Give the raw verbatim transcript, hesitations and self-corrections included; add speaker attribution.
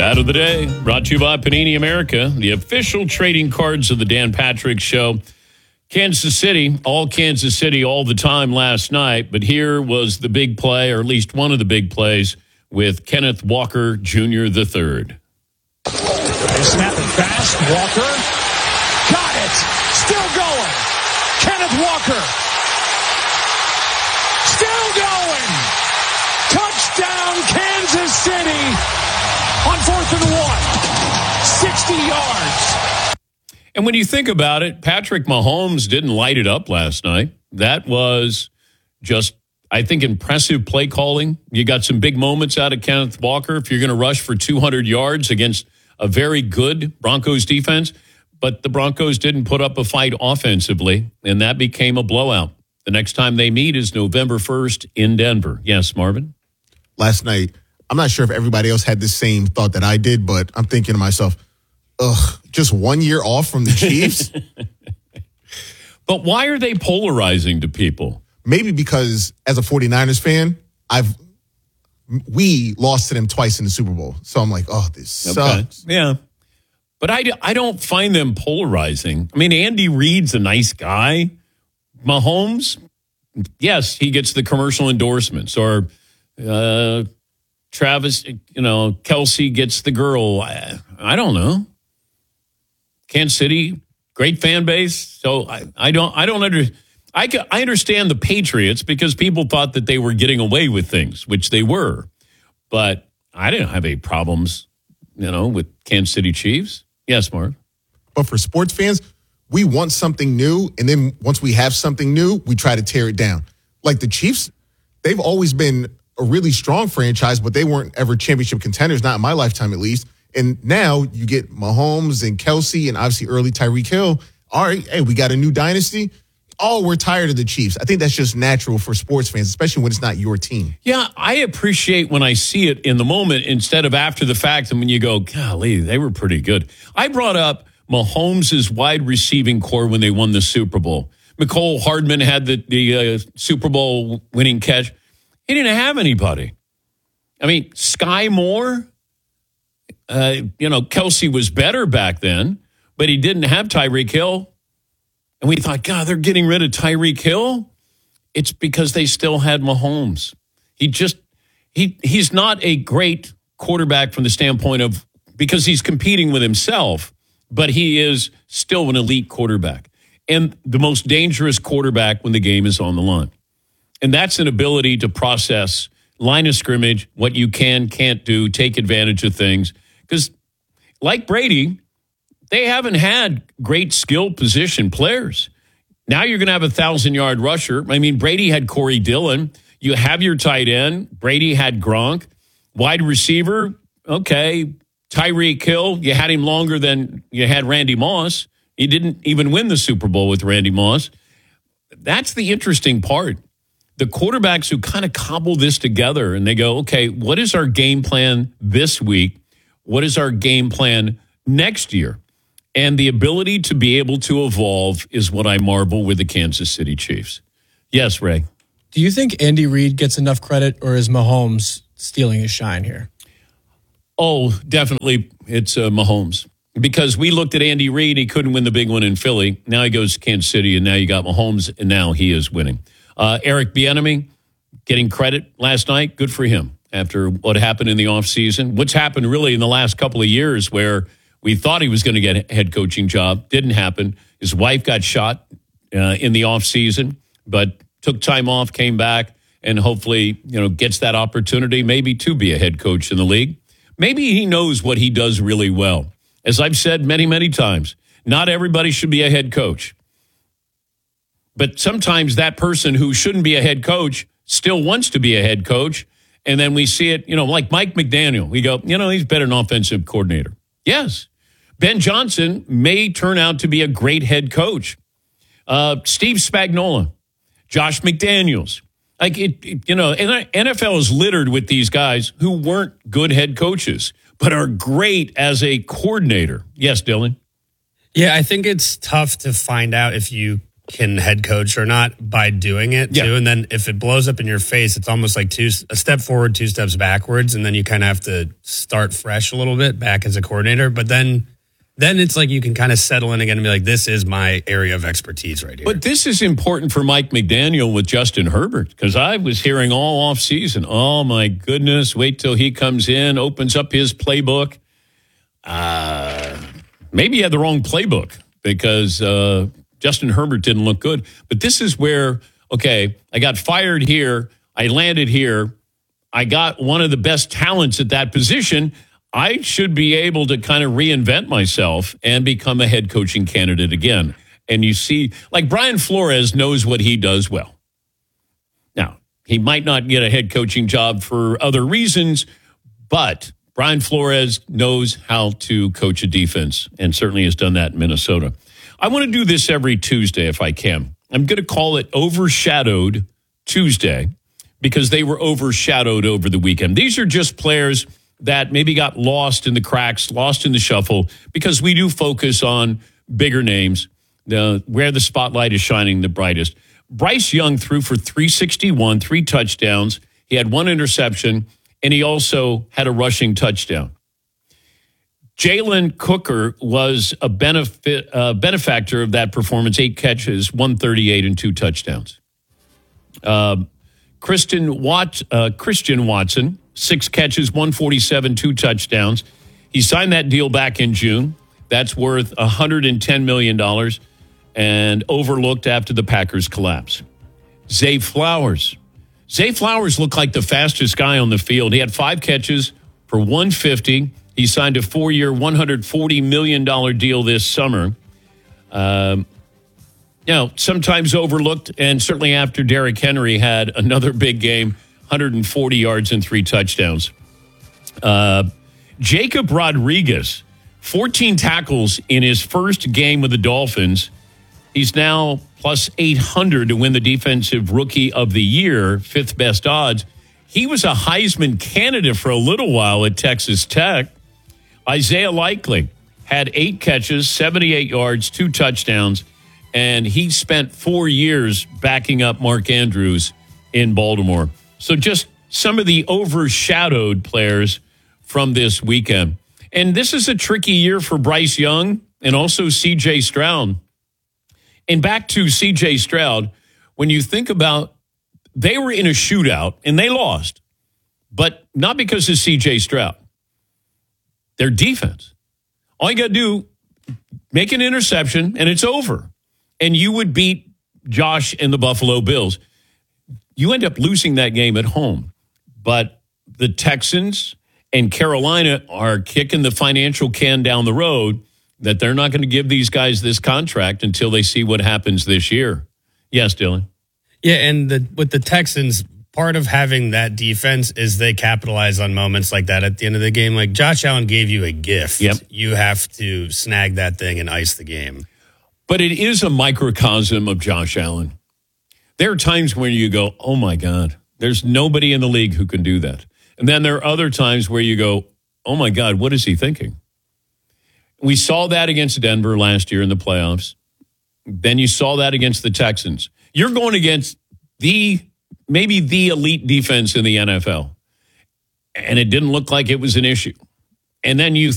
Speaker 1: Out of the day, brought to you by Panini America, the official trading cards of the Dan Patrick Show. Kansas City, all Kansas City all the time last night, but here was the big play, or at least one of the big plays, with Kenneth Walker Junior the third.
Speaker 2: They snap it fast. Walker got it. Still going. Kenneth Walker. Still going. Touchdown, Kansas City. On fourth and one, sixty yards.
Speaker 1: And when you think about it, Patrick Mahomes didn't light it up last night. That was just, I think, impressive play calling. You got some big moments out of Kenneth Walker if you're going to rush for two hundred yards against a very good Broncos defense. But the Broncos didn't put up a fight offensively, and that became a blowout. The next time they meet is November first in Denver. Yes, Marvin?
Speaker 3: Last night, I'm not sure if everybody else had the same thought that I did, but I'm thinking to myself, ugh, just one year off from the Chiefs?
Speaker 1: But why are they polarizing to people?
Speaker 3: Maybe because as a 49ers fan, I've we lost to them twice in the Super Bowl. So I'm like, oh, this sucks.
Speaker 1: Okay. Yeah. But I, I don't find them polarizing. I mean, Andy Reid's a nice guy. Mahomes, yes, he gets the commercial endorsements. Or uh, Travis, you know, Kelsey gets the girl. I, I don't know. Kansas City, great fan base. So I, I don't I don't under I I understand the Patriots because people thought that they were getting away with things, which they were. But I didn't have any problems, you know, with Kansas City Chiefs. Yes, Mark.
Speaker 3: But for sports fans, we want something new, and then once we have something new, we try to tear it down. Like the Chiefs, they've always been a really strong franchise, but they weren't ever championship contenders, not in my lifetime at least. And now you get Mahomes and Kelsey and obviously early Tyreek Hill. All right, hey, we got a new dynasty. Oh, we're tired of the Chiefs. I think that's just natural for sports fans, especially when it's not your team.
Speaker 1: Yeah, I appreciate when I see it in the moment instead of after the fact and when you go, golly, they were pretty good. I brought up Mahomes' wide receiving core when they won the Super Bowl. Mecole Hardman had the, the uh, Super Bowl winning catch. He didn't have anybody. I mean, Sky Moore, uh, you know, Kelsey was better back then, but he didn't have Tyreek Hill. And we thought, God, they're getting rid of Tyreek Hill. It's because they still had Mahomes. He just, he he's not a great quarterback from the standpoint of, because he's competing with himself, but he is still an elite quarterback. And the most dangerous quarterback when the game is on the line. And that's an ability to process line of scrimmage, what you can, can't do, take advantage of things. Because like Brady, they haven't had great skill position players. Now you're going to have a thousand-yard rusher. I mean, Brady had Corey Dillon. You have your tight end. Brady had Gronk. Wide receiver, okay. Tyreek Hill, you had him longer than you had Randy Moss. He didn't even win the Super Bowl with Randy Moss. That's the interesting part. The quarterbacks who kind of cobble this together and they go, okay, what is our game plan this week? What is our game plan next year? And the ability to be able to evolve is what I marvel with the Kansas City Chiefs. Yes, Ray.
Speaker 4: Do you think Andy Reid gets enough credit, or is Mahomes stealing his shine here?
Speaker 1: Oh, definitely it's uh, Mahomes. Because we looked at Andy Reid, he couldn't win the big one in Philly. Now he goes to Kansas City, and now you got Mahomes, and now he is winning. Uh, Eric Bieniemy getting credit last night. Good for him after what happened in the offseason. What's happened really in the last couple of years where we thought he was going to get a head coaching job. Didn't happen. His wife got shot uh, in the offseason, but took time off, came back, and hopefully, you know, gets that opportunity maybe to be a head coach in the league. Maybe he knows what he does really well. As I've said many, many times, not everybody should be a head coach. But sometimes that person who shouldn't be a head coach still wants to be a head coach. And then we see it, you know, like Mike McDaniel. We go, you know, he's better an offensive coordinator. Yes. Ben Johnson may turn out to be a great head coach. Uh, Steve Spagnuolo, Josh McDaniels. Like, it, it, you know, N F L is littered with these guys who weren't good head coaches, but are great as a coordinator. Yes, Dylan?
Speaker 5: Yeah, I think it's tough to find out if you can head coach or not by doing it
Speaker 1: Yeah.
Speaker 5: too. And then if it blows up in your face, it's almost like two a step forward, two steps backwards, and then you kind of have to start fresh a little bit back as a coordinator. But then, then it's like you can kind of settle in again and be like, this is my area of expertise right here.
Speaker 1: But this is important for Mike McDaniel with Justin Herbert, because I was hearing all offseason, oh my goodness, wait till he comes in, opens up his playbook. Uh, maybe he had the wrong playbook because uh, Justin Herbert didn't look good. But this is where, okay, I got fired here. I landed here. I got one of the best talents at that position. I should be able to kind of reinvent myself and become a head coaching candidate again. And you see, like Brian Flores knows what he does well. Now, he might not get a head coaching job for other reasons, but Brian Flores knows how to coach a defense and certainly has done that in Minnesota. I want to do this every Tuesday if I can. I'm going to call it Overshadowed Tuesday because they were overshadowed over the weekend. These are just players that maybe got lost in the cracks, lost in the shuffle, because we do focus on bigger names, the, where the spotlight is shining the brightest. Bryce Young threw for three sixty-one, three touchdowns. He had one interception, and he also had a rushing touchdown. Jalen Cooker was a benefit uh, benefactor of that performance, eight catches, one thirty-eight, and two touchdowns. Uh, Christian, Wat, uh, Christian Watson, six catches, one forty-seven, two touchdowns. He signed that deal back in June. That's worth one hundred ten million dollars and overlooked after the Packers collapse. Zay Flowers. Zay Flowers looked like the fastest guy on the field. He had five catches for one fifty. He signed a four-year, one hundred forty million dollars deal this summer. Um, you know, sometimes overlooked, and certainly after Derrick Henry had another big game, one hundred forty yards and three touchdowns. Uh, Jacob Rodriguez, fourteen tackles in his first game with the Dolphins. He's now plus eight hundred to win the Defensive Rookie of the Year, fifth best odds. He was a Heisman candidate for a little while at Texas Tech. Isaiah Likely had eight catches, seventy-eight yards, two touchdowns, and he spent four years backing up Mark Andrews in Baltimore. So just some of the overshadowed players from this weekend. And this is a tricky year for Bryce Young and also C J Stroud. And back to C J Stroud, when you think about, they were in a shootout and they lost, but not because of C J Stroud. Their defense. All you got to do, make an interception and it's over. And you would beat Josh and the Buffalo Bills. You end up losing that game at home. But the Texans and Carolina are kicking the financial can down the road that they're not going to give these guys this contract until they see what happens this year. Yes, Dylan.
Speaker 5: Yeah, and the, with the Texans, part of having that defense is they capitalize on moments like that at the end of the game. Like Josh Allen gave you a gift.
Speaker 1: Yep.
Speaker 5: You have to snag that thing and ice the game.
Speaker 1: But it is a microcosm of Josh Allen. There are times when you go, oh, my God, there's nobody in the league who can do that. And then there are other times where you go, oh, my God, what is he thinking? We saw that against Denver last year in the playoffs. Then you saw that against the Texans. You're going against the, maybe the elite defense in the N F L. And it didn't look like it was an issue. And then you